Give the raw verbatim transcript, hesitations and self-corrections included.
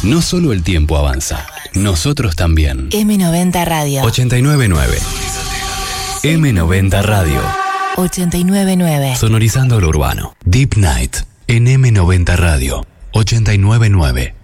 No solo el tiempo avanza, nosotros también. eme noventa Radio. ochenta y nueve nueve. eme noventa Radio. ochenta y nueve nueve. Sonorizando lo urbano. Deep Night en eme noventa Radio. ochenta y nueve nueve.